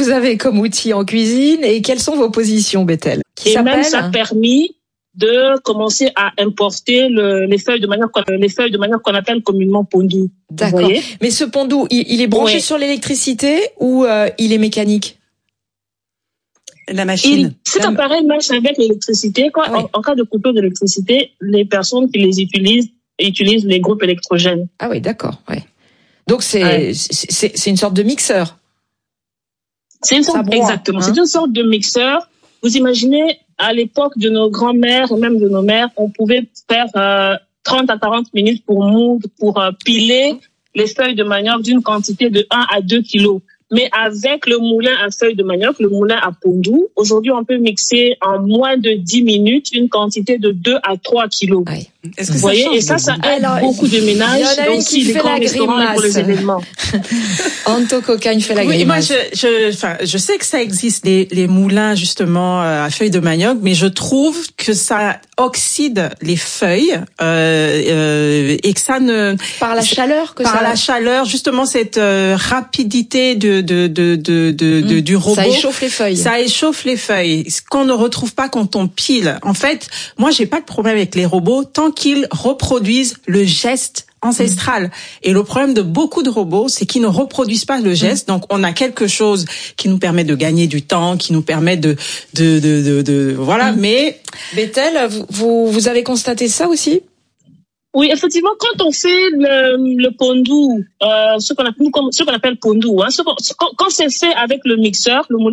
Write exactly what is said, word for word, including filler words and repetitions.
vous avez comme outil en cuisine et quelles sont vos positions, Bethel? Qui Et s'appelle même ça a permis de commencer à importer le, les feuilles de manioc, les feuilles de manioc qu'on appelle communément pondu. D'accord. Mais ce pondu, il, il est branché oui. sur l'électricité ou euh, il est mécanique? La machine. Il, cet appareil marche avec l'électricité. Quand, ah oui. en, en cas de coupure d'électricité, les personnes qui les utilisent utilisent les groupes électrogènes. Ah oui, d'accord. Ouais. Donc c'est ouais. c'est, c'est une sorte de mixeur. C'est une sorte, broie, exactement. Hein? C'est une sorte de mixeur. Vous imaginez, à l'époque de nos grands-mères ou même de nos mères, on pouvait faire euh, trente à quarante minutes pour moudre, pour euh, piler les feuilles de manioc d'une quantité de un à deux kilos. Mais avec le moulin à feuilles de manioc, le moulin à pondu, aujourd'hui, on peut mixer en moins de dix minutes une quantité de deux à trois kilos. Oui. Est-ce que Vous ça voyez, et ça, ça aide Alors, beaucoup de ménages. Il y en a une qui fait la grimace. Pour les événements. Anto Cocagne fait la oui, grimace. Moi, je, je, enfin, je sais que ça existe, les, les moulins, justement, à feuilles de manioc, mais je trouve que ça oxyde les feuilles, euh, euh, et que ça ne... Par la chaleur que Par ça... la chaleur, justement, cette euh, rapidité de, de, de, de, de, mmh. de, du robot. Ça échauffe les feuilles. Ça échauffe les feuilles. Ce qu'on ne retrouve pas quand on pile. En fait, moi, j'ai pas de problème avec les robots tant qu'ils reproduisent le geste ancestral. Mmh. Et le problème de beaucoup de robots, c'est qu'ils ne reproduisent pas le geste. Mmh. Donc, on a quelque chose qui nous permet de gagner du temps, qui nous permet de, de, de, de, de voilà. Mmh. Mais Bethel, vous, vous avez constaté ça aussi? Oui, effectivement, quand on fait le, le pondu, euh, ce qu'on appelle, ce qu'on appelle pondu, hein, ce qu'on, quand c'est fait avec le mixeur, le